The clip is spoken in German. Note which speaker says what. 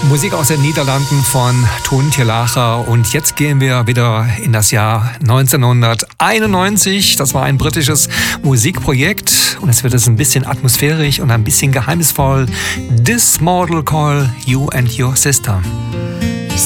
Speaker 1: Musik aus den Niederlanden von Toon Tierlacher. Und jetzt gehen wir wieder in das Jahr 1991. Das war ein britisches Musikprojekt und es wird jetzt ein bisschen atmosphärisch und ein bisschen geheimnisvoll. This Mortal Call You and Your Sister.